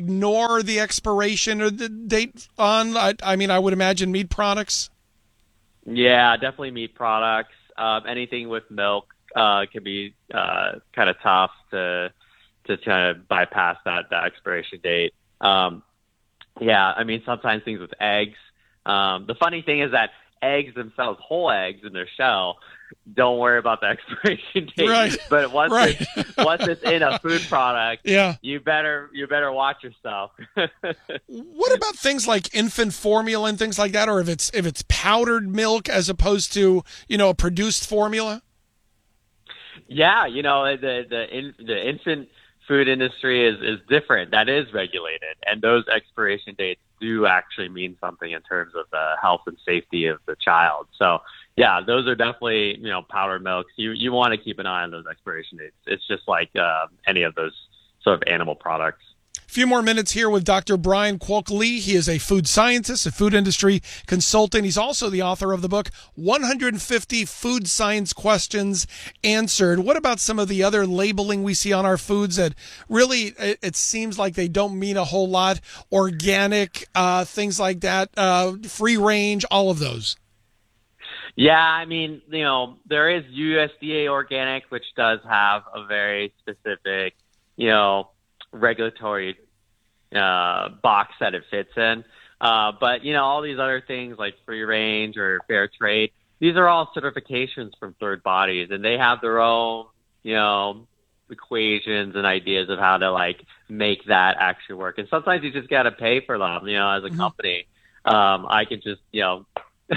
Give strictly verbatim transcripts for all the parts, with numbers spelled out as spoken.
ignore the expiration or the date on? I, I mean, I would imagine meat products. Yeah, definitely meat products. Um, anything with milk uh, can be uh, kind of tough to to kind of bypass that, that expiration date. Um, yeah, I mean, sometimes things with eggs. Um, the funny thing is that eggs themselves, whole eggs in their shell, don't worry about the expiration date. Right. But once right. it's once it's in a food product, yeah. you better you better watch yourself. What about things like infant formula and things like that, or if it's if it's powdered milk as opposed to, you know, a produced formula? Yeah, you know, the the in, the infant food industry is, is different. That is regulated, and those expiration dates do actually mean something in terms of the health and safety of the child. So, yeah, those are definitely, you know, powdered milks. You you want to keep an eye on those expiration dates. It's just like uh, any of those sort of animal products. A few more minutes here with Doctor Brian Kwok Lee. He is a food scientist, a food industry consultant. He's also the author of the book, one hundred fifty Food Science Questions Answered. What about some of the other labeling we see on our foods that really, it, it seems like they don't mean a whole lot? Organic, uh, things like that, uh, free range, all of those. Yeah, I mean, you know, there is U S D A organic, which does have a very specific, you know, regulatory uh, box that it fits in. Uh, but, you know, all these other things like free range or fair trade, these are all certifications from third bodies, and they have their own, you know, equations and ideas of how to, like, make that actually work. And sometimes you just got to pay for them, you know, as a Mm-hmm. company. Um, I could just, you know,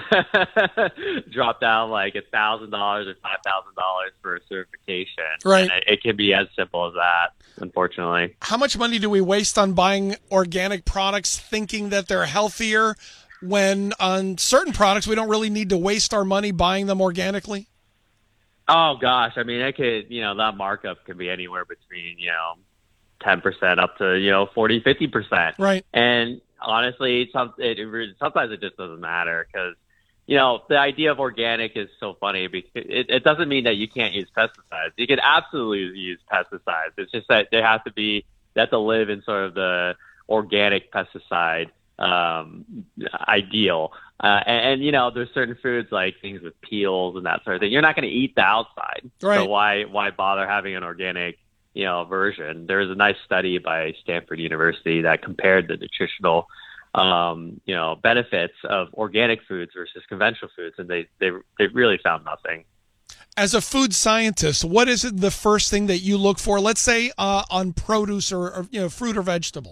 drop down like a thousand dollars or five thousand dollars for a certification. Right. And it, it can be as simple as that, unfortunately. How much money do we waste on buying organic products thinking that they're healthier when on certain products we don't really need to waste our money buying them organically? Oh gosh, I mean, it could, you know, that markup could be anywhere between, you know, ten percent up to, you know, forty, fifty percent. Right. And honestly, some, it, it, sometimes it just doesn't matter because, you know, the idea of organic is so funny because it, it doesn't mean that you can't use pesticides. You can absolutely use pesticides. It's just that they have to be, they have to live in sort of the organic pesticide um, ideal. Uh, and, and, you know, there's certain foods like things with peels and that sort of thing. You're not going to eat the outside. Right. So why, why bother having an organic, you know, version? There's a nice study by Stanford University that compared the nutritional, um, you know, benefits of organic foods versus conventional foods, and they, they, they really found nothing. As a food scientist, what is it the first thing that you look for, let's say, uh, on produce or, or, you know, fruit or vegetable?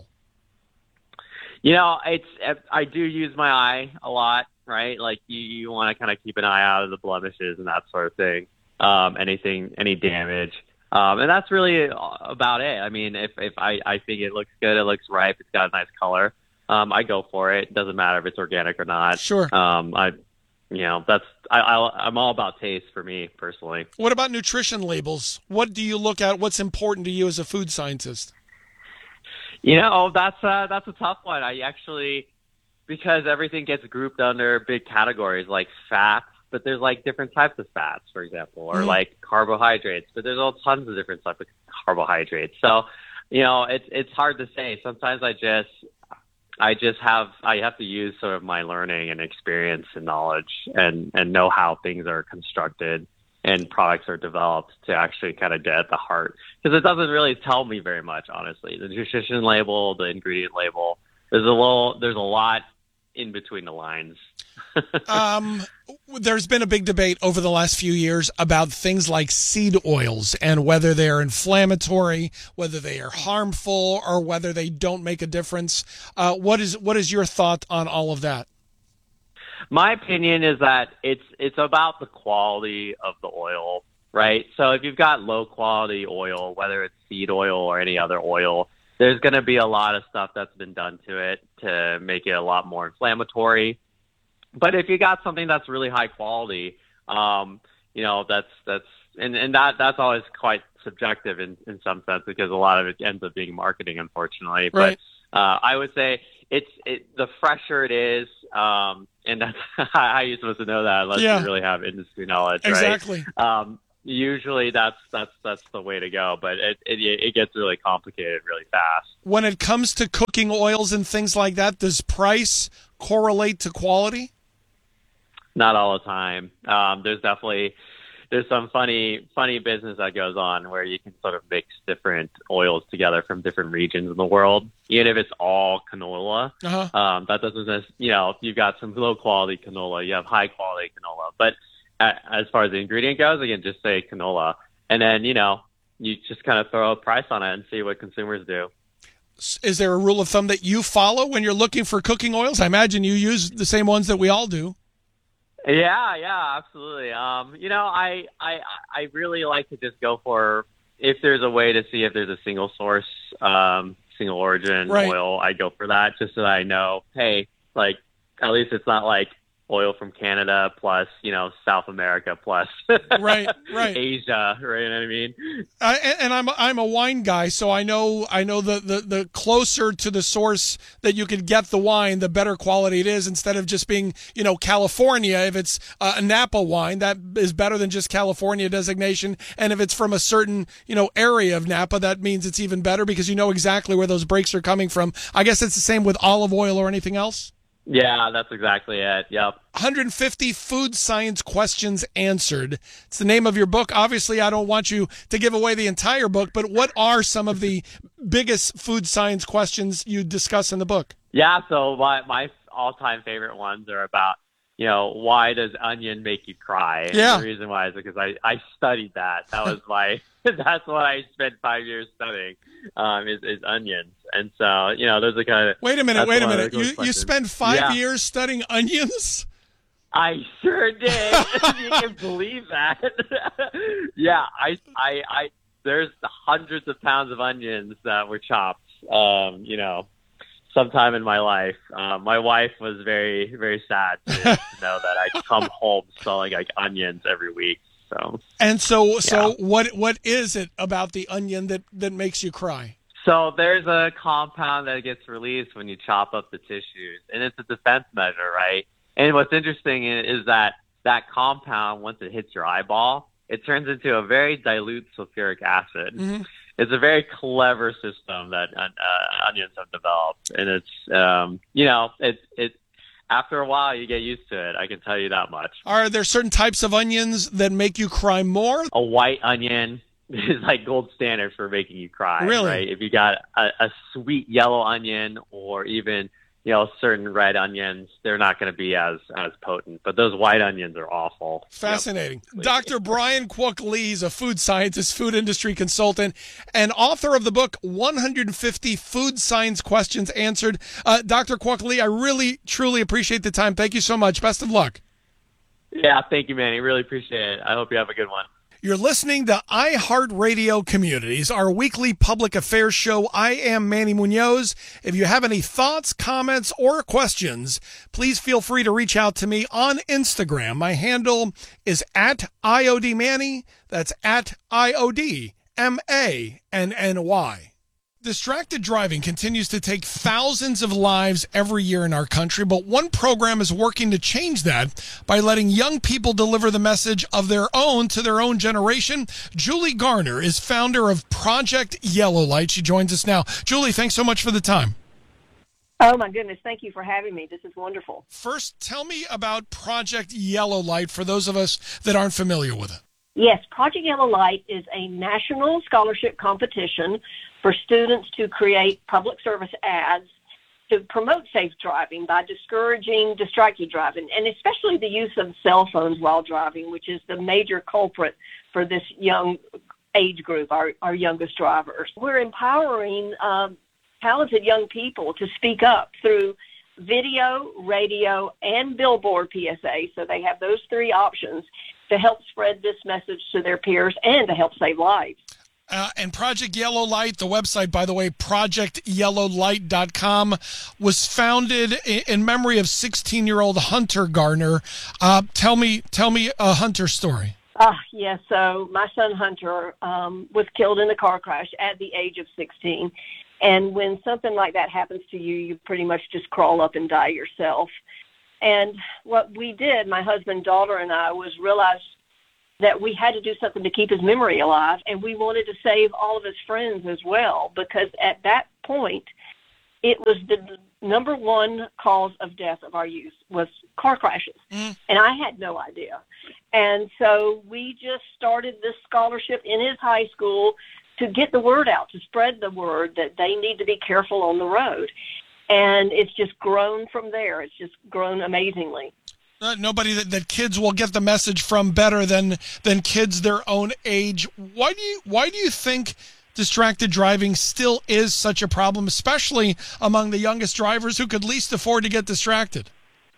You know, it's, I do use my eye a lot, right? Like you, you want to kind of keep an eye out of the blemishes and that sort of thing. Um, anything, any damage. Um, and that's really about it. I mean, if, if I, I think it looks good, it looks ripe, it's got a nice color, um, I go for it. It doesn't matter if it's organic or not. Sure. Um, I, you know, that's, I, I, I'm all about taste for me personally. What about nutrition labels? What do you look at? What's important to you as a food scientist? You know, that's uh, that's a tough one. I actually, because everything gets grouped under big categories like fats, but there's like different types of fats, for example, or Mm-hmm. like carbohydrates, but there's all tons of different types of carbohydrates. So, you know, it's it's hard to say. Sometimes I just I just have I have to use sort of my learning and experience and knowledge and and know how things are constructed and products are developed to actually kind of get at the heart, because it doesn't really tell me very much, honestly. The nutrition label, the ingredient label, there's a little, there's a lot in between the lines. um, there's been a big debate over the last few years about things like seed oils and whether they're inflammatory, whether they are harmful, or whether they don't make a difference. Uh, what is what is your thought on all of that? My opinion is that it's it's about the quality of the oil, right? So if you've got low quality oil, whether it's seed oil or any other oil, there's going to be a lot of stuff that's been done to it to make it a lot more inflammatory. But if you got something that's really high quality, um, you know, that's that's and, and that that's always quite subjective in, in some sense, because a lot of it ends up being marketing, unfortunately. Right. But uh, I would say it's it, the fresher it is, um, and that's how are you supposed to know that unless Yeah. you really have industry knowledge, Exactly. right? Um, usually that's that's that's the way to go, but it it, it gets really complicated really fast. When it comes to cooking oils and things like that, does price correlate to quality? Not all the time. Um, there's definitely there's some funny funny business that goes on where you can sort of mix different oils together from different regions in the world. Even if it's all canola, Uh-huh. um, that doesn't, you know, you've got some low quality canola, you have high quality canola. But as far as the ingredient goes, again, just say canola, and then you know you just kind of throw a price on it and see what consumers do. Is there a rule of thumb that you follow when you're looking for cooking oils? I imagine you use the same ones that we all do. Yeah, yeah, absolutely. Um, you know, I, I, I really like to just go for, if there's a way to see if there's a single source, um, single origin Right. oil, I go for that just so that I know, hey, like, at least it's not like oil from Canada plus, you know, South America plus Right, right. Asia, right? You know what I mean? I, and and I'm I'm a wine guy, so I know I know the, the, the closer to the source that you could get the wine, the better quality it is. Instead of just being, you know, California, if it's uh, a Napa wine, that is better than just California designation. And if it's from a certain, you know, area of Napa, that means it's even better because you know exactly where those breaks are coming from. I guess it's the same with olive oil or anything else. Yeah, that's exactly it. Yep. one hundred fifty food science questions answered. It's the name of your book. Obviously, I don't want you to give away the entire book, but what are some of the biggest food science questions you discuss in the book? Yeah, so my, my all-time favorite ones are about, you know, why does onion make you cry? And Yeah. the reason why is because I, I studied that. That was my, that's what I spent five years studying, um, is, is onions. And so, you know, those are kind of... Wait a minute, that's wait a one of minute. those You you questions. spent five Yeah. years studying onions? I sure did. You can believe that. Yeah, I, I, I, there's hundreds of pounds of onions that were chopped, um, you know, sometime in my life. Uh, my wife was very, very sad to, to know that I come home smelling like onions every week. So, And so so Yeah. what what is it about the onion that, that makes you cry? so there's a compound that gets released when you chop up the tissues, and it's a defense measure, right? And what's interesting is that that compound, once it hits your eyeball, it turns into a very dilute sulfuric acid. Mm-hmm. It's a very clever system that uh, onions have developed, and it's um, you know, it's it. After a while, you get used to it. I can tell you that much. Are there certain types of onions that make you cry more? A white onion is like gold standard for making you cry. Really? Right? If you got a, a sweet yellow onion, or even, you know, certain red onions, they're not going to be as as potent. But those white onions are awful. Fascinating. Yep. Doctor Brian Kwok Lee is a food scientist, food industry consultant, and author of the book one hundred fifty Food Science Questions Answered. Uh, Doctor Kwok Lee, I really, truly appreciate the time. Thank you so much. Best of luck. Yeah, thank you, Manny. Really appreciate it. I hope you have a good one. You're listening to iHeartRadio Communities, our weekly public affairs show. I am Manny Munoz. If you have any thoughts, comments, or questions, please feel free to reach out to me on Instagram. My handle is at I O D Manny. That's at I O D M A N N Y. Distracted driving continues to take thousands of lives every year in our country, but one program is working to change that by letting young people deliver the message of their own to their own generation. Julie Garner is founder of Project Yellow Light. She joins us now. Julie, thanks so much for the time. Oh, my goodness. Thank you for having me. This is wonderful. First, tell me about Project Yellow Light for those of us that aren't familiar with it. Yes, Project Yellow Light is a national scholarship competition for students to create public service ads to promote safe driving by discouraging distracted driving, and especially the use of cell phones while driving, which is the major culprit for this young age group, our, our youngest drivers. We're empowering um, talented young people to speak up through video, radio, and billboard P S A, so they have those three options to help spread this message to their peers and to help save lives. Uh, and Project Yellow Light, the website, by the way, project yellow light dot com, was founded in, in memory of sixteen-year-old Hunter Garner. Uh, tell me, tell me a Hunter story. Ah, yes. So my son Hunter um, was killed in a car crash at the age of sixteen. And when something like that happens to you, you pretty much just crawl up and die yourself. And what we did, my husband, daughter, and I, was realize that we had to do something to keep his memory alive, and we wanted to save all of his friends as well, because at that point, it was the number one cause of death of our youth was car crashes. Mm. And I had no idea. And so we just started this scholarship in his high school to get the word out, to spread the word that they need to be careful on the road. And it's just grown from there. It's just grown amazingly. Uh, nobody that, that kids will get the message from better than than kids their own age. Why do you why do you think distracted driving still is such a problem, especially among the youngest drivers who could least afford to get distracted?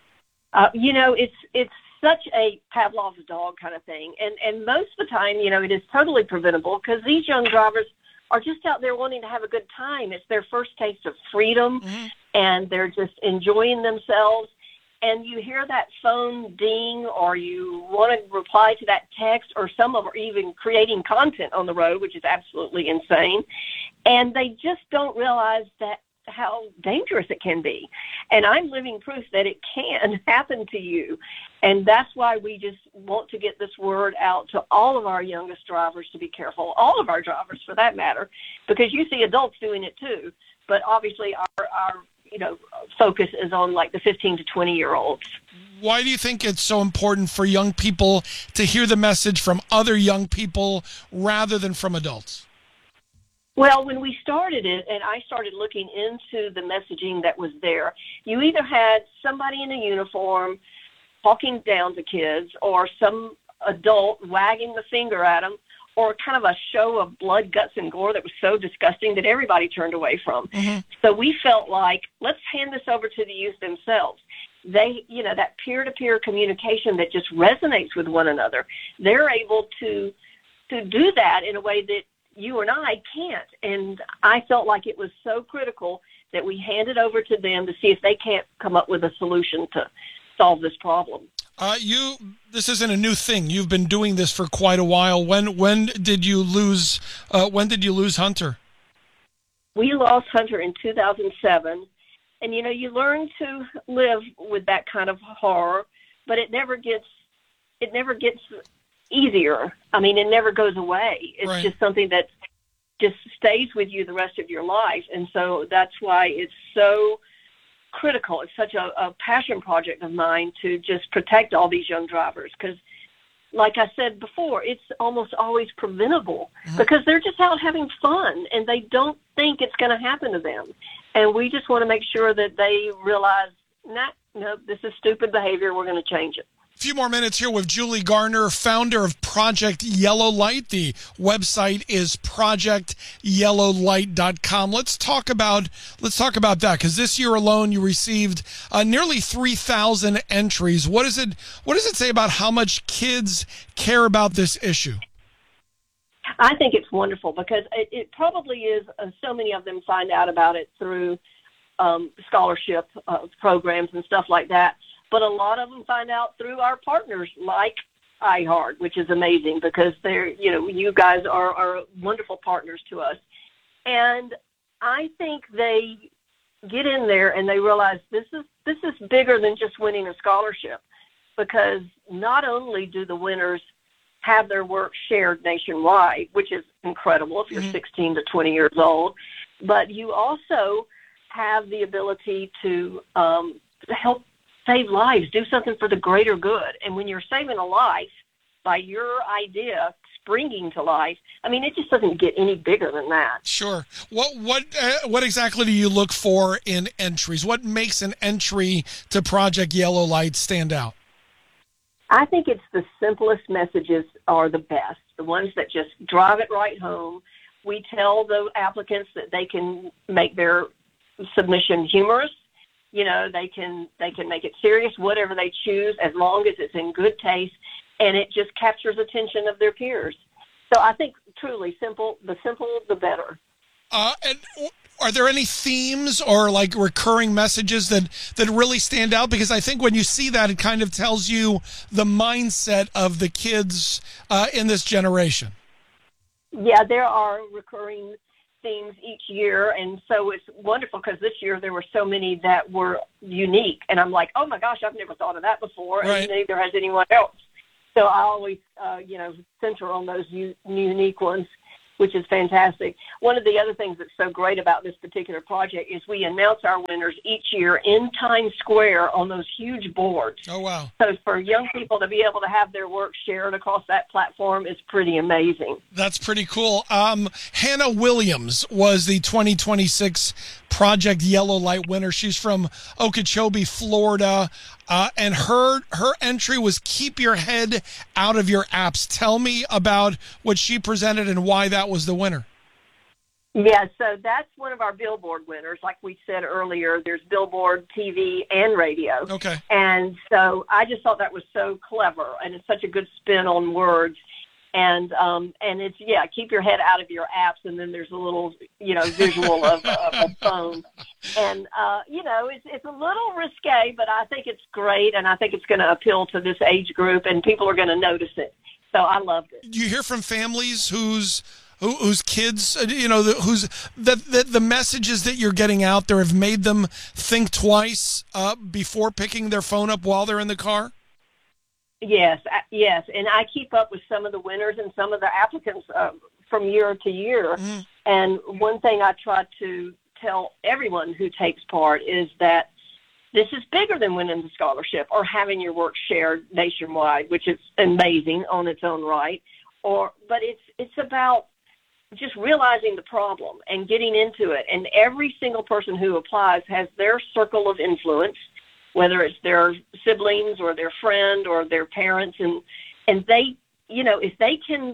Uh, you know, it's it's such a Pavlov's dog kind of thing, and and most of the time, you know, it is totally preventable because these young drivers are just out there wanting to have a good time. It's their first taste of freedom, mm-hmm. and they're just enjoying themselves. And you hear that phone ding, or you want to reply to that text, or some of them are even creating content on the road, which is absolutely insane. And they just don't realize that how dangerous it can be. And I'm living proof that it can happen to you. And that's why we just want to get this word out to all of our youngest drivers to be careful, all of our drivers for that matter, because you see adults doing it too. But obviously our, our you know, focus is on like the fifteen to twenty year olds. Why do you think it's so important for young people to hear the message from other young people rather than from adults? Well, when we started it, and I started looking into the messaging that was there, you either had somebody in a uniform talking down to kids, or some adult wagging the finger at them, or kind of a show of blood, guts, and gore that was so disgusting that everybody turned away from. Mm-hmm. So we felt like, let's hand this over to the youth themselves. They, you know, that peer-to-peer communication that just resonates with one another, they're able to to do that in a way that you and I can't. And I felt like it was so critical that we hand it over to them to see if they can't come up with a solution to solve this problem. Uh, you, this isn't a new thing. You've been doing this for quite a while. When when did you lose? Uh, when did you lose Hunter? We lost Hunter in two thousand seven, and you know you learn to live with that kind of horror, but it never gets it never gets easier. I mean, it never goes away. It's right. just something that just stays with you the rest of your life, and so that's why it's so critical. It's such a, a passion project of mine to just protect all these young drivers because, like I said before, it's almost always preventable mm-hmm. because they're just out having fun and they don't think it's going to happen to them. And we just want to make sure that they realize, nah, no, this is stupid behavior. We're going to change it. A few more minutes here with Julie Garner, founder of Project Yellow Light. The website is project yellow light dot com. Let's talk about let's talk about that because this year alone you received uh, nearly three thousand entries. What is it? What does it say about how much kids care about this issue? I think it's wonderful because it, it probably is. Uh, so many of them find out about it through um, scholarship uh, programs and stuff like that. But a lot of them find out through our partners like iHeart, which is amazing because they're, you know, you guys are, are wonderful partners to us. And I think they get in there and they realize this is this is bigger than just winning a scholarship because not only do the winners have their work shared nationwide, which is incredible if you're mm-hmm. sixteen to twenty years old, but you also have the ability to um, help save lives, do something for the greater good. And when you're saving a life by your idea springing to life, I mean, it just doesn't get any bigger than that. Sure. What what uh, what exactly do you look for in entries? What makes an entry to Project Yellow Light stand out? I think it's the simplest messages are the best, the ones that just drive it right home. We tell the applicants that they can make their submission humorous. You know, they can they can make it serious, whatever they choose, as long as it's in good taste, and it just captures attention of their peers. So I think truly simple, the simpler the better. Uh, and are there any themes or like recurring messages that, that really stand out? Because I think when you see that, it kind of tells you the mindset of the kids uh, in this generation. Yeah, there are recurring themes each year, and so it's wonderful because this year there were so many that were unique, and I'm like, oh my gosh, I've never thought of that before, right. And neither has anyone else. So I always, uh, you know, center on those u- unique ones, which is fantastic. One of the other things that's so great about this particular project is we announce our winners each year in Times Square on those huge boards. Oh, wow. So for young people to be able to have their work shared across that platform is pretty amazing. That's pretty cool. Um, Hannah Williams was the twenty twenty-six Project Yellow Light winner. She's from Okeechobee, Florida, uh, and her her entry was Keep Your Head Out of Your Apps. Tell me about what she presented and why that was the winner. Yeah, so that's one of our Billboard winners. Like we said earlier, there's Billboard, T V, and radio. Okay. And so I just thought that was so clever, and it's such a good spin on words. And um, and it's, yeah, keep your head out of your apps, and then there's a little, you know, visual of, of a phone. And, uh, you know, it's, it's a little risque, but I think it's great, and I think it's going to appeal to this age group, and people are going to notice it. So I loved it. You hear from families whose who, whose kids, uh, you know, the, whose that the, the messages that you're getting out there have made them think twice uh, before picking their phone up while they're in the car? Yes, yes, and I keep up with some of the winners and some of the applicants uh, from year to year. Mm. And one thing I try to tell everyone who takes part is that this is bigger than winning the scholarship or having your work shared nationwide, which is amazing on its own right. Or, but it's it's about just realizing the problem and getting into it. And every single person who applies has their circle of influence, whether it's their siblings or their friend or their parents. And, and they, you know, if they can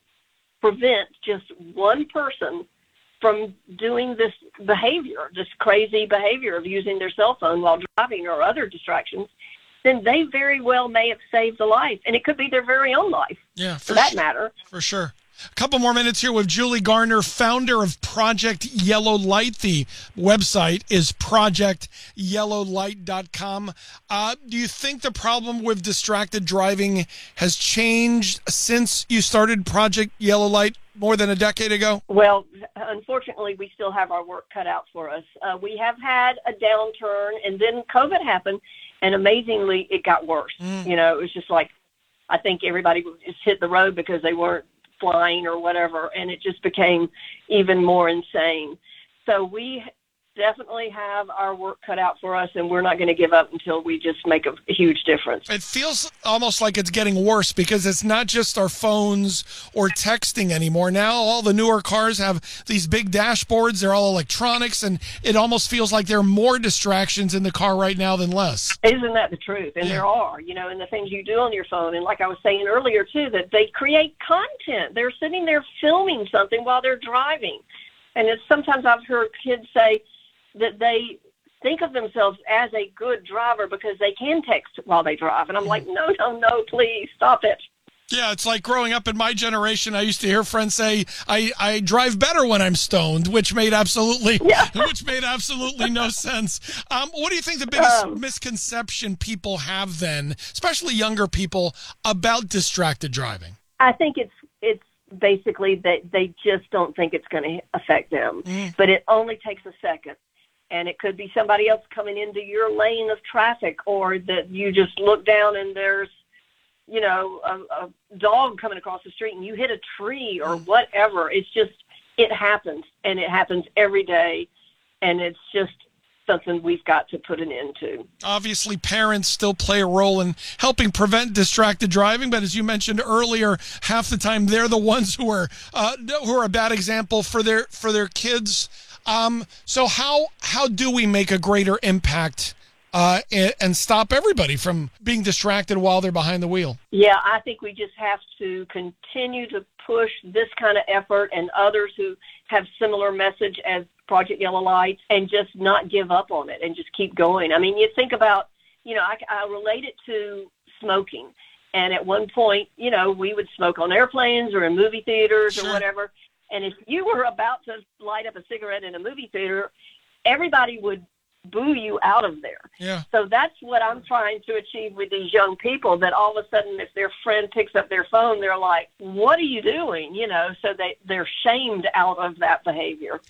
prevent just one person from doing this behavior, this crazy behavior of using their cell phone while driving or other distractions, then they very well may have saved a life. And it could be their very own life, yeah, for, for that sh- matter. For sure. A couple more minutes here with Julie Garner, founder of Project Yellow Light. The website is project yellow light dot com. Uh, do you think the problem with distracted driving has changed since you started Project Yellow Light more than a decade ago? Well, unfortunately, we still have our work cut out for us. Uh, we have had a downturn, and then COVID happened, and amazingly, it got worse. Mm. You know, it was just like, I think everybody just hit the road because they weren't flying or whatever, and it just became even more insane. So we definitely have our work cut out for us, and we're not going to give up until we just make a huge difference. It feels almost like it's getting worse because it's not just our phones or texting anymore. Now all the newer cars have these big dashboards. They're all electronics, and it almost feels like there are more distractions in the car right now than less. Isn't that the truth? And yeah. There are, you know, and the things you do on your phone. And like I was saying earlier, too, that they create content. They're sitting there filming something while they're driving. And it's sometimes I've heard kids say, that they think of themselves as a good driver because they can text while they drive. And I'm like, no, no, no, please stop it. Yeah, it's like growing up in my generation, I used to hear friends say, I, I drive better when I'm stoned, which made absolutely yeah. which made absolutely no sense. Um, what do you think the biggest um, misconception people have then, especially younger people, about distracted driving? I think it's it's basically that they just don't think it's going to affect them. Mm. But it only takes a second. And it could be somebody else coming into your lane of traffic, or that you just look down and there's, you know, a, a dog coming across the street and you hit a tree or whatever. It's just, it happens, and it happens every day. And it's just something we've got to put an end to. Obviously, parents still play a role in helping prevent distracted driving, but as you mentioned earlier, half the time they're the ones who are uh, who are a bad example for their for their kids. Um, so how how do we make a greater impact uh, and, and stop everybody from being distracted while they're behind the wheel? Yeah, I think we just have to continue to push this kind of effort and others who have similar message as Project Yellow Light, and just not give up on it and just keep going. I mean, you think about, you know, I, I relate it to smoking. And at one point, you know, we would smoke on airplanes or in movie theaters sure. or whatever. And if you were about to light up a cigarette in a movie theater, everybody would boo you out of there. Yeah. So that's what I'm trying to achieve with these young people, that all of a sudden if their friend picks up their phone, they're like, what are you doing? You know, so they, they're shamed out of that behavior.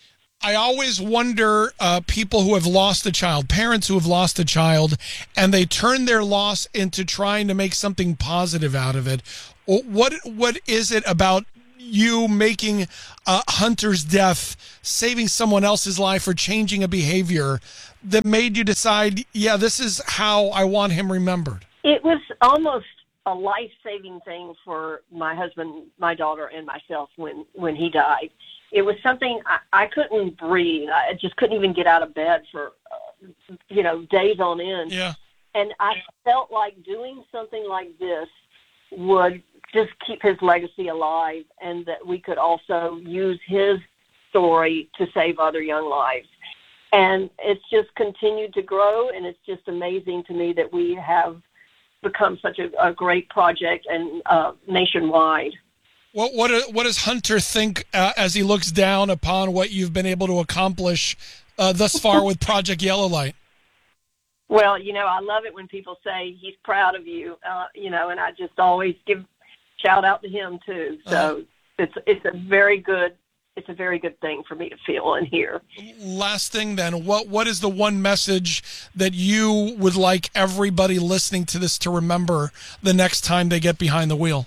I always wonder uh, people who have lost a child, parents who have lost a child, and they turn their loss into trying to make something positive out of it. What what is it about you making uh, Hunter's death, saving someone else's life, or changing a behavior that made you decide, yeah, this is how I want him remembered? It was almost a life-saving thing for my husband, my daughter, and myself when, when he died. It was something I, I couldn't breathe. I just couldn't even get out of bed for, uh, you know, days on end. Yeah. And I felt like doing something like this would just keep his legacy alive, and that we could also use his story to save other young lives. And it's just continued to grow, and it's just amazing to me that we have become such a, a great project and uh, nationwide. What what what does Hunter think uh, as he looks down upon what you've been able to accomplish uh, thus far with Project Yellow Light? Well, you know, I love it when people say he's proud of you, uh, you know, and I just always give shout out to him too. So uh, it's it's a very good it's a very good thing for me to feel and hear. Last thing then, what what is the one message that you would like everybody listening to this to remember the next time they get behind the wheel?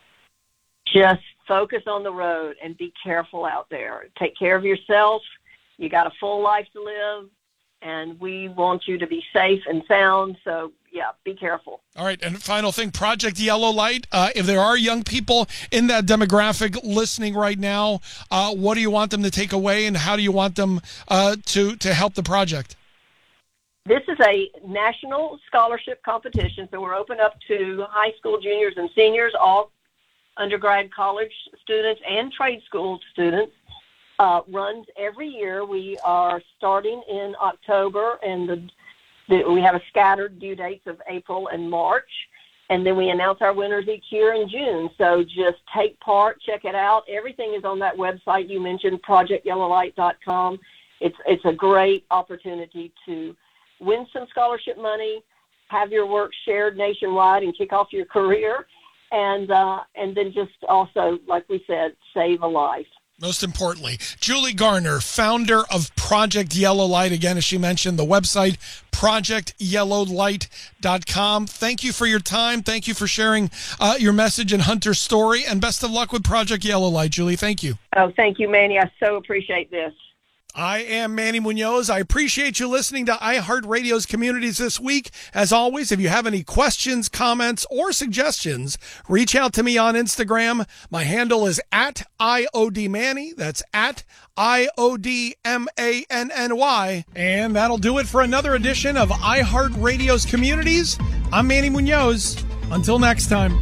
Just focus on the road and be careful out there. Take care of yourself. You got a full life to live, and we want you to be safe and sound. So, yeah, be careful. All right, and final thing, Project Yellow Light. Uh, if there are young people in that demographic listening right now, uh, what do you want them to take away, and how do you want them uh, to, to help the project? This is a national scholarship competition, so we're open up to high school juniors and seniors, all undergrad college students and trade school students. Uh, runs every year. We are starting in October, and the, the, we have a scattered due dates of April and March, and then we announce our winners each year in June. So just take part, check it out. Everything is on that website you mentioned, project yellow light dot com. It's it's a great opportunity to win some scholarship money, have your work shared nationwide, and kick off your career, and uh, and then just also, like we said, save a life. Most importantly, Julie Garner, founder of Project Yellow Light. Again, as she mentioned, the website, project yellow light dot com. Thank you for your time. Thank you for sharing uh, your message and Hunter's story. And best of luck with Project Yellow Light, Julie. Thank you. Oh, thank you, Manny. I so appreciate this. I am Manny Munoz. I appreciate you listening to iHeartRadio's Communities this week. As always, if you have any questions, comments, or suggestions, reach out to me on Instagram. My handle is at I O D Manny. That's at I O D M A N N Y. And that'll do it for another edition of iHeartRadio's Communities. I'm Manny Munoz. Until next time.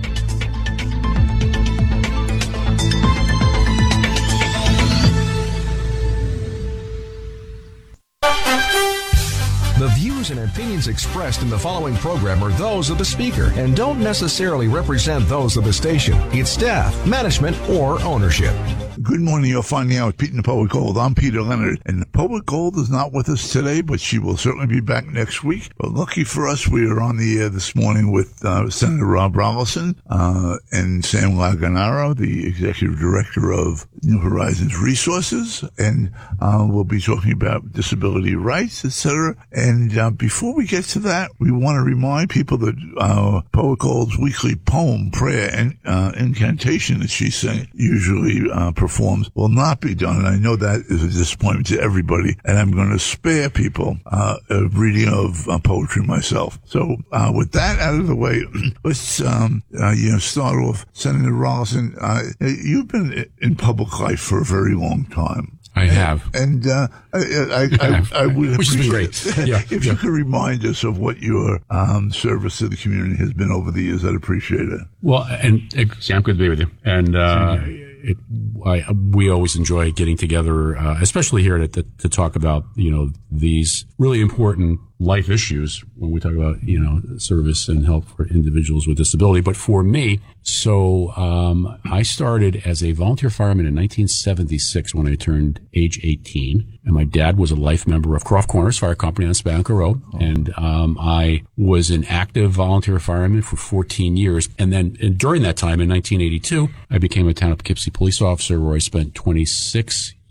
The views and opinions expressed in the following program are those of the speaker and don't necessarily represent those of the station, its staff, management, or ownership. Good morning. You're finding out with Pete and the Public Gold. I'm Peter Leonard, and the Public Gold is not with us today, but she will certainly be back next week. But lucky for us, we are on the air this morning with uh, Senator Rob Rolison uh, and Sam Laganaro, the Executive Director of New Horizons Resources, and uh, we'll be talking about disability rights, et cetera. And uh, before we get to that, we want to remind people that uh, Public Gold's weekly poem, prayer, and uh, incantation that she sang usually uh, performs will not be done. And I know that is a disappointment to everybody. And I'm going to spare people uh, a reading of uh, poetry myself. So uh, with that out of the way, let's um, uh, you know start off. Senator Rolison, uh, you've been in public life for a very long time. I have. And uh, I, I, I, I would Which has been great. Yeah, if yeah. you could remind us of what your um, service to the community has been over the years, I'd appreciate it. Well, and uh, Sam, good to be with you. And uh, it, I, we always enjoy getting together, uh, especially here to, to, to talk about, you know, these really important life issues when we talk about, you know, service and help for individuals with disability. But for me, so um, I started as a volunteer fireman in nineteen seventy-six when I turned age eighteen. And my dad was a life member of Croft Corners Fire Company on Spanico Road. Oh. And um, I was an active volunteer fireman for fourteen years. And then and during that time, in nineteen eighty-two, I became a town of Poughkeepsie police officer where I spent twenty-six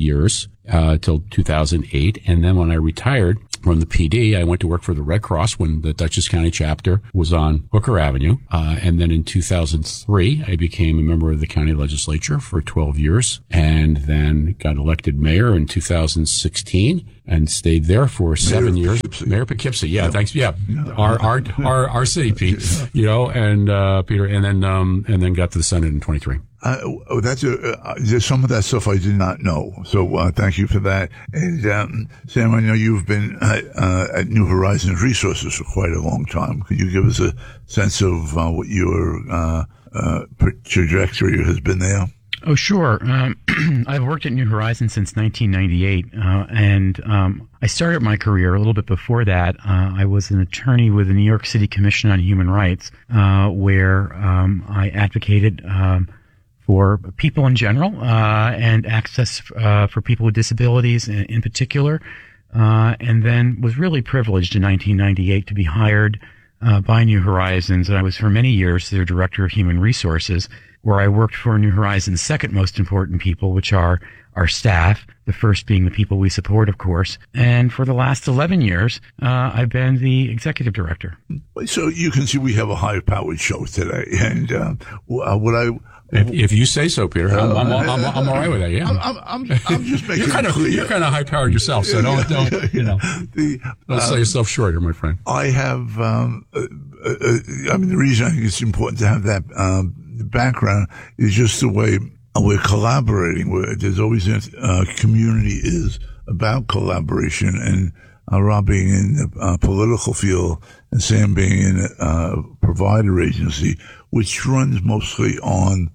years, uh, till two thousand eight. And then when I retired from the P D, I went to work for the Red Cross when the Dutchess County chapter was on Hooker Avenue. Uh, and then in two thousand three, I became a member of the county legislature for twelve years and then got elected mayor in two thousand sixteen and stayed there for seven years. Poughkeepsie. Mayor Poughkeepsie. Yeah, Yeah. thanks. Yeah. Yeah. Our, our, our, our city, Pete, you know, and, uh, Peter, and then, um, and then got to the Senate in twenty-three. Uh, oh, that's a, uh, there's some of that stuff I did not know. So, uh, thank you for that. And, um, Sam, I know you've been at, uh, at New Horizons Resources for quite a long time. Could you give us a sense of uh, what your, uh, uh, trajectory has been there? Oh, sure. Um, I've worked at New Horizons since nineteen ninety-eight, uh, and um, I started my career a little bit before that. Uh, I was an attorney with the New York City Commission on Human Rights, uh, where um, I advocated um, for people in general uh, and access uh, for people with disabilities in, in particular, uh, and then was really privileged in nineteen ninety-eight to be hired uh, by New Horizons. And I was for many years their Director of Human Resources, where I worked for New Horizons' second most important people, which are our staff, the first being the people we support, of course. And for the last eleven years, uh, I've been the executive director. So you can see we have a high-powered show today. And uh, what I... If, if you say so, Peter, I'm, I'm, I'm, I'm, I'm all right with that. Yeah, I'm, I'm, I'm just making you're kind it of clear. you're kind of high powered yourself, so don't don't you know The, don't sell yourself short here, my friend. I have, um, uh, uh, I mean, the reason I think it's important to have that um, background is just the way we're collaborating. We're, there's always a uh, community is about collaboration, and uh, Rob being in the uh, political field and Sam being in a uh, provider agency, which runs mostly on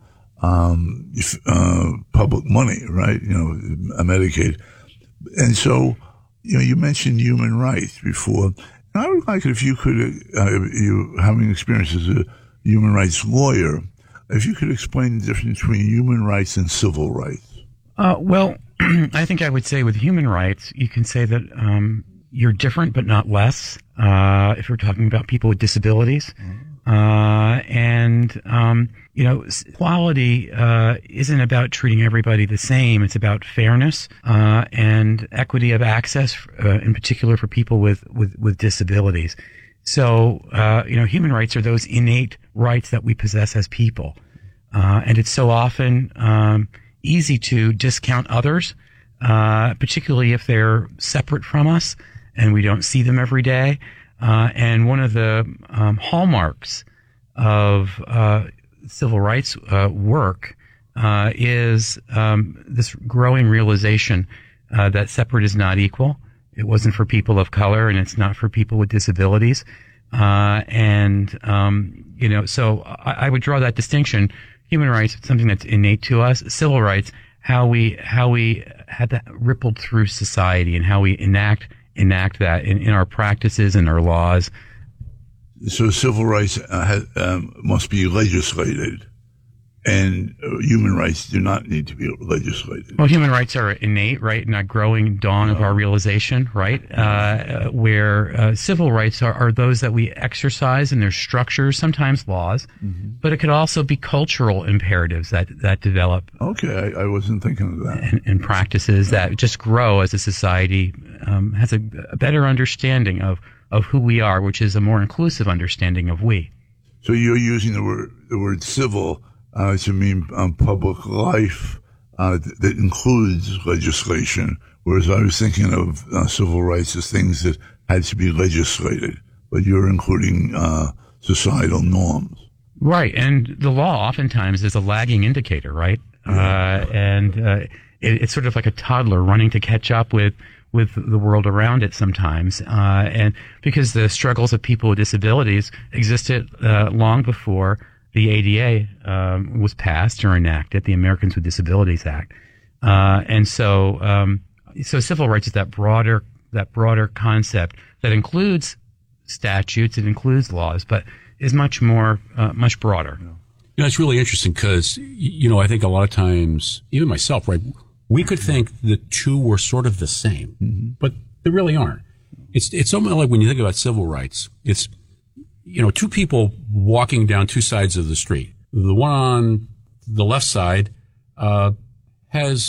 um, uh, public money, right? You know, Medicaid. And so, you know, you mentioned human rights before. And I would like it if you could, uh, you having experience as a human rights lawyer, if you could explain the difference between human rights and civil rights. Uh, well, I think I would say with human rights, you can say that um, you're different but not less, uh, if we're talking about people with disabilities. Mm-hmm. Uh, and, um, you know, equality, uh, isn't about treating everybody the same. It's about fairness, uh, and equity of access, uh, in particular for people with, with, with disabilities. So, uh, you know, human rights are those innate rights that we possess as people. Uh, and it's so often, um, easy to discount others, uh, particularly if they're separate from us and we don't see them every day. Uh, and one of the um, hallmarks of uh, civil rights uh, work uh, is um, this growing realization uh, that separate is not equal. It wasn't for people of color, and it's not for people with disabilities. Uh, and um, you know, so I, I would draw that distinction. Human rights, something that's innate to us. Civil rights, how we how we had that rippled through society and how we enact. enact that in, in our practices and our laws. So civil rights uh, has, um, must be legislated, and uh, human rights do not need to be legislated. Well, human rights are innate, right, in that growing dawn no. of our realization, right, uh, where uh, civil rights are, are those that we exercise, and there's structures, sometimes laws, mm-hmm. but it could also be cultural imperatives that, that develop. Okay, I, I wasn't thinking of that. And, and practices that just grow as a society um, has a, a better understanding of, of who we are, which is a more inclusive understanding of we. So you're using the word the word civil uh, to mean um, public life uh, th- that includes legislation, whereas I was thinking of uh, civil rights as things that had to be legislated, but you're including uh, societal norms. Right, and the law oftentimes is a lagging indicator, right? Yeah. Uh, and uh, it, it's sort of like a toddler running to catch up with with the world around it sometimes, uh, and because the struggles of people with disabilities existed uh, long before the A D A um, was passed or enacted, the Americans with Disabilities Act, uh, and so um, so civil rights is that broader that broader concept that includes statutes, it includes laws, but is much more uh, much broader. You know, it's really interesting because you know I think a lot of times, even myself, right. We could think the two were sort of the same, mm-hmm. but they really aren't. It's it's almost like when you think about civil rights, it's, you know, two people walking down two sides of the street. The one on the left side uh, has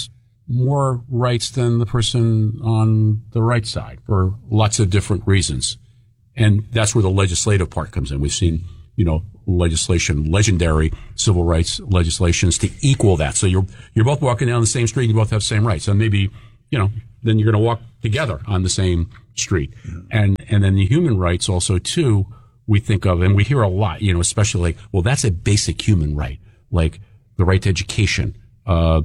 more rights than the person on the right side for lots of different reasons. And that's where the legislative part comes in. We've seen, you know, legislation, legendary civil rights legislations to equal that. So you're, you're both walking down the same street and you both have the same rights. And maybe, you know, then you're going to walk together on the same street. Yeah. And, and then the human rights also too, we think of, and we hear a lot, you know, especially like, well, that's a basic human right, like the right to education. Uh,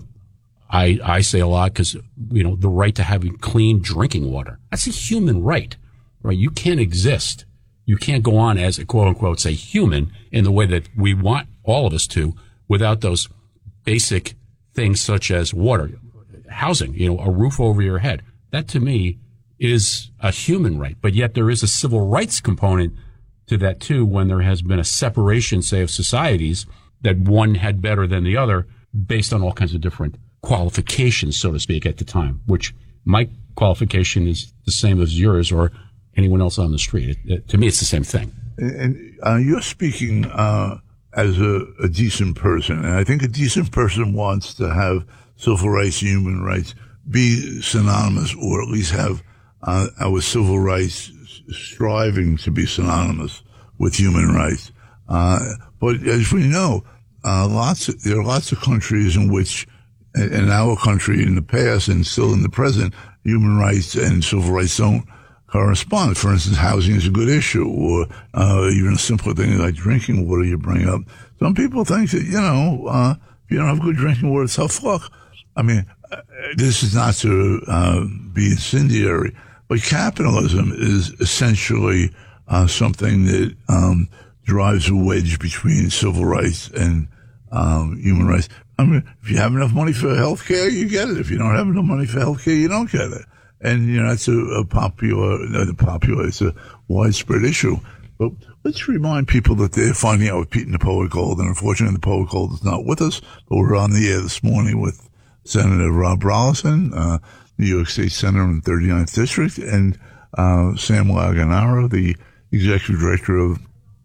I, I say a lot because, you know, the right to having clean drinking water. That's a human right, right? You can't exist. You can't go on as a quote unquote, say human in the way that we want all of us to without those basic things such as water, housing, you know, a roof over your head. That to me is a human right, but yet there is a civil rights component to that too when there has been a separation, say, of societies that one had better than the other based on all kinds of different qualifications, so to speak, at the time, which my qualification is the same as yours or anyone else on the street. It, it, to me, it's the same thing. And uh, you're speaking uh, as a, a decent person, and I think a decent person wants to have civil rights and human rights be synonymous, or at least have uh, our civil rights striving to be synonymous with human rights. Uh, but as we know, uh, lots of, there are lots of countries in which, in our country in the past and still in the present, human rights and civil rights don't correspond. For instance, housing is a good issue, or uh, even a simpler thing like drinking water you bring up. Some people think that, you know, uh, if you don't have good drinking water, it's tough luck. I mean, uh, this is not to uh, be incendiary, but capitalism is essentially uh, something that um, drives a wedge between civil rights and um, human rights. I mean, if you have enough money for health care, you get it. If you don't have enough money for health care, you don't get it. And, you know, it's a, a popular, not a popular, it's a widespread issue. But let's remind people that they're finding out with Pete and the Poet Gold. And unfortunately, the Poet Gold is not with us, but we're on the air this morning with Senator Rob Rolison, uh, New York State Senator in the thirty-ninth District, and uh, Sam Laganaro, the Executive Director of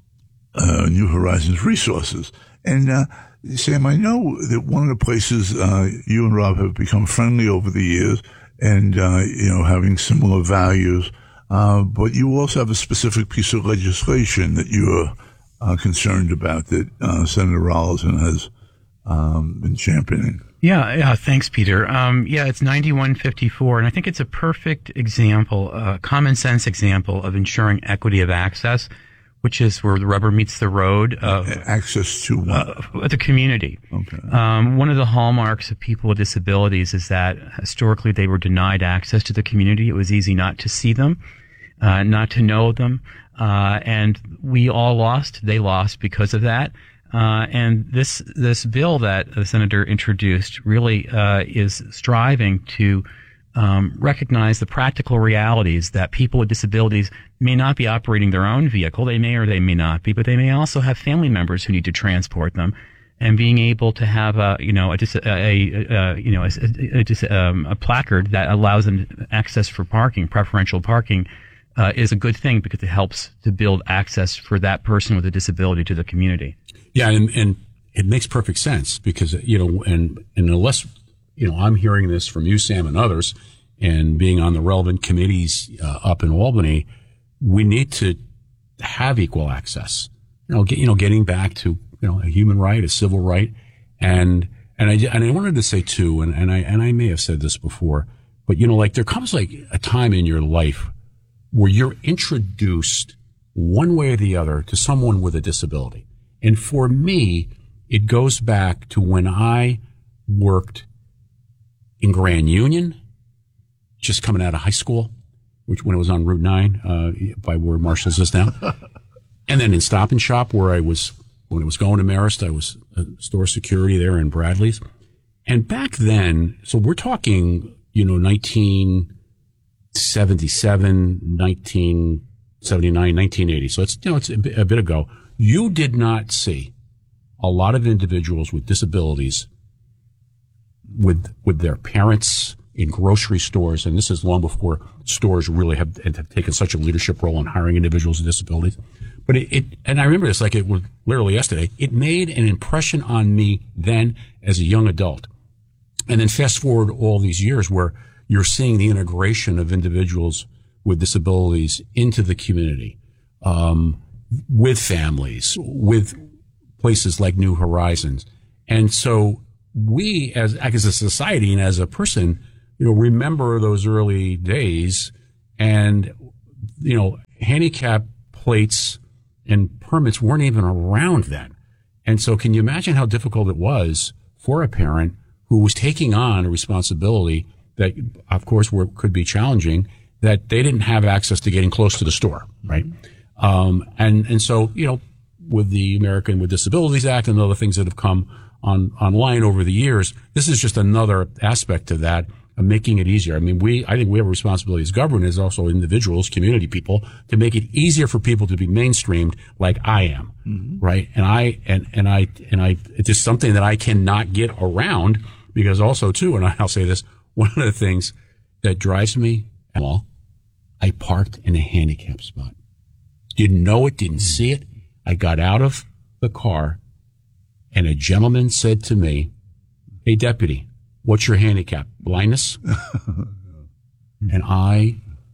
uh, New Horizons Resources. And, uh, Sam, I know that one of the places uh, you and Rob have become friendly over the years and, uh, you know, having similar values, uh, but you also have a specific piece of legislation that you're uh, concerned about that uh, Senator Rolison has um, been championing. Yeah, yeah. Thanks, Peter. Um, yeah, it's ninety-one fifty-four, and I think it's a perfect example, a uh, common sense example of ensuring equity of access, which is where the rubber meets the road. Of, access to what? Uh, the community. Okay. Um, one of the hallmarks of people with disabilities is that historically they were denied access to the community. It was easy not to see them, uh, not to know them, uh, and we all lost. They lost because of that. Uh, and this this bill that the senator introduced really uh, is striving to um, recognize the practical realities that people with disabilities may not be operating their own vehicle. They may or they may not be, but they may also have family members who need to transport them. And being able to have a you know a, a, a, a you know a, a, um, a placard that allows them access for parking, preferential parking, uh, is a good thing because it helps to build access for that person with a disability to the community. Yeah, and, and it makes perfect sense because, you know, and, and unless, you know, I'm hearing this from you, Sam, and others, and being on the relevant committees uh, up in Albany, we need to have equal access. You know, get, you know, getting back to, you know, a human right, a civil right. And, and I, and I wanted to say too, and, and I, and I may have said this before, but, you know, like there comes like a time in your life where you're introduced one way or the other to someone with a disability. And for me, it goes back to when I worked in Grand Union, just coming out of high school, which when it was on Route nine, uh, by where Marshall's is now. And then in Stop and Shop, where I was, when it was going to Marist, I was a store security there in Bradley's. And back then, so we're talking, you know, nineteen seventy-seven, nineteen seventy-nine, nineteen eighty. So it's, you know, it's a bit, a bit ago. You did not see a lot of individuals with disabilities with with their parents in grocery stores, and this is long before stores really have, have taken such a leadership role in hiring individuals with disabilities. But it, it, and I remember this like it was literally yesterday, it made an impression on me then as a young adult. And then fast forward all these years where you're seeing the integration of individuals with disabilities into the community, um, with families, with places like New Horizons. And so we as, as a society and as a person, you know, remember those early days, and, you know, handicap plates and permits weren't even around then. And so can you imagine how difficult it was for a parent who was taking on a responsibility that, of course, were, could be challenging, that they didn't have access to getting close to the store, right? Um, and, and so, you know, with the American with Disabilities Act and other things that have come on online over the years, this is just another aspect to that, of making it easier. I mean, we, I think we have a responsibility as government, as also individuals, community people, to make it easier for people to be mainstreamed like I am, mm-hmm. right? And I, and, and I, and I, it's just something that I cannot get around, because also too, and I'll say this, one of the things that drives me, well, I parked in a handicap spot. Didn't know it, didn't see it. I got out of the car, and a gentleman said to me, "Hey, deputy, what's your handicap? Blindness?" And I,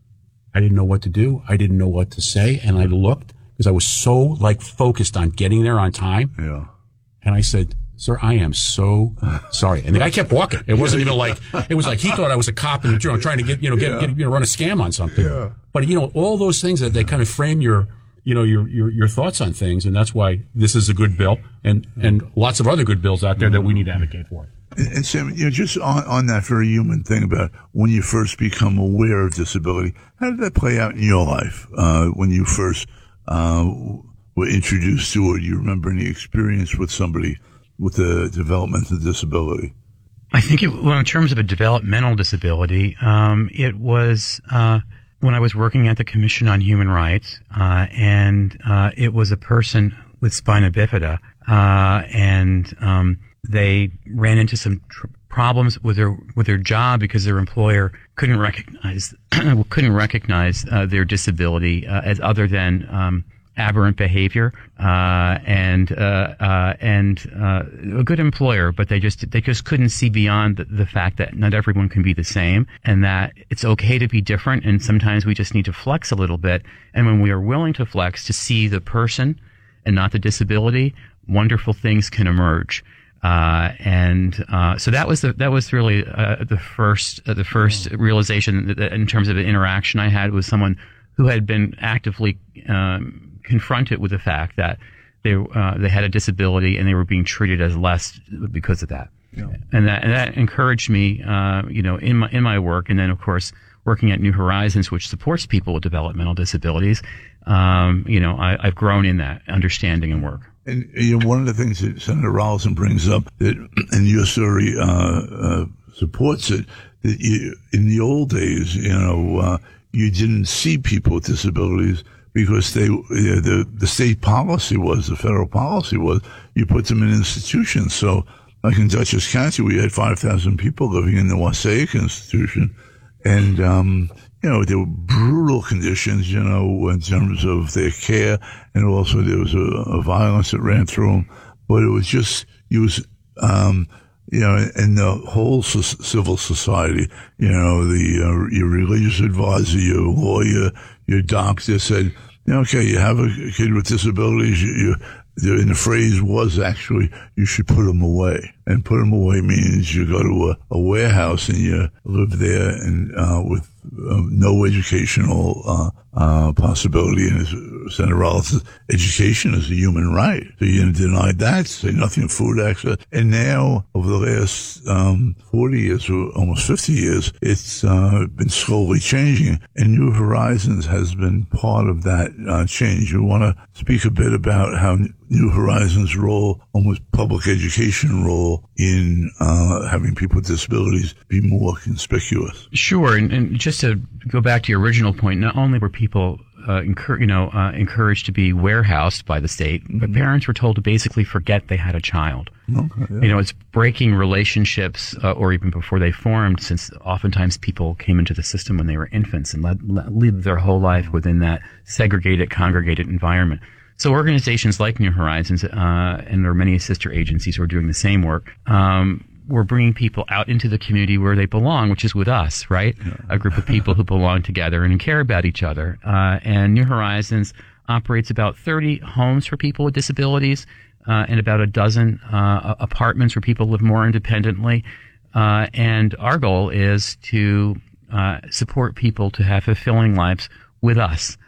I didn't know what to do. I didn't know what to say. And I looked, because I was so like focused on getting there on time. Yeah. And I said, "Sir, I am so sorry." And the guy kept walking. It wasn't even like, it was like he thought I was a cop and, you know, trying to get, you know, get, Yeah. get, you know, run a scam on something. Yeah. But, you know, all those things that they kind of frame your, you know, your, your, your thoughts on things. And that's why this is a good bill, and, and lots of other good bills out there that we need to advocate for. And, and Sam, you know, just on, on that very human thing about when you first become aware of disability, how did that play out in your life uh, when you first uh, were introduced to it? Do you remember any experience with somebody with a developmental disability? I think it, well, in terms of a developmental disability, um, it was uh, when I was working at the Commission on Human Rights, uh, and uh, it was a person with spina bifida, uh, and um, they ran into some tr- problems with their with their job because their employer couldn't recognize couldn't recognize uh, their disability uh, as other than um, aberrant behavior, uh, and, uh, uh, and, uh, a good employer, but they just, they just couldn't see beyond the, the fact that not everyone can be the same, and that it's okay to be different, and sometimes we just need to flex a little bit. And when we are willing to flex, to see the person and not the disability, wonderful things can emerge. Uh, and, uh, so that was the, that was really, uh, the first, uh, the first realization that, that in terms of an interaction I had with someone who had been actively, um, confronted with the fact that they uh, they had a disability and they were being treated as less because of that, yeah. and that and that encouraged me, uh, you know, in my in my work, and then of course working at New Horizons, which supports people with developmental disabilities. Um, you know, I, I've grown in that understanding and work. And you know, one of the things that Senator Rolison brings up that, and your story uh, uh, supports it, that you, in the old days, you know, uh, you didn't see people with disabilities, because they, the, the state policy was, the federal policy was, you put them in institutions. So, like in Dutchess County, we had five thousand people living in the Wassaic Institution. And, um, you know, there were brutal conditions, you know, in terms of their care. And also there was a, a violence that ran through them. But it was just, you was, um, you know, and the whole so- civil society, you know, the, uh, your religious advisor, your lawyer, your doctor said, okay, you have a kid with disabilities, you, you, the, and the phrase was actually, you should put them away. And put them away means you go to a, a warehouse and you live there and, uh, with uh, no educational, uh, uh, possibility. And as Senator Rollins says, education is a human right. So you denied that, say nothing of food access. And now, over the last, um, forty years or almost fifty years, it's, uh, been slowly changing. And New Horizons has been part of that, uh, change. You want to speak a bit about how New Horizons' role, almost public education role, in uh, having people with disabilities be more conspicuous. Sure, and, and just to go back to your original point, not only were people uh, encour- you know, uh, encouraged to be warehoused by the state, mm-hmm. but parents were told to basically forget they had a child. Okay, yeah. You know, it's breaking relationships, uh, or even before they formed, since oftentimes people came into the system when they were infants and led, led, lived their whole life within that segregated, congregated environment. So organizations like New Horizons, uh, and there are many sister agencies who are doing the same work, um, we're bringing people out into the community where they belong, which is with us, right? Yeah. A group of people who belong together and care about each other. Uh, and New Horizons operates about thirty homes for people with disabilities uh, and about a dozen uh, apartments where people live more independently. Uh, and our goal is to uh, support people to have fulfilling lives with us.